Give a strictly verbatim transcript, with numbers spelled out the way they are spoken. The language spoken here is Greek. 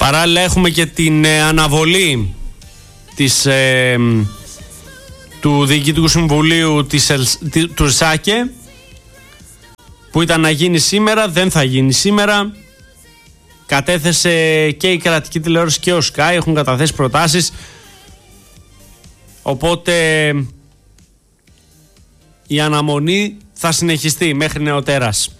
Παράλληλα έχουμε και την ε, αναβολή της, ε, του Διοικητικού Συμβουλίου της, του ΣΑΚΕ, που ήταν να γίνει σήμερα, δεν θα γίνει σήμερα. Κατέθεσε και η κρατική τηλεόραση και ο Sky, έχουν καταθέσει προτάσεις. Οπότε η αναμονή θα συνεχιστεί μέχρι νεοτέρας.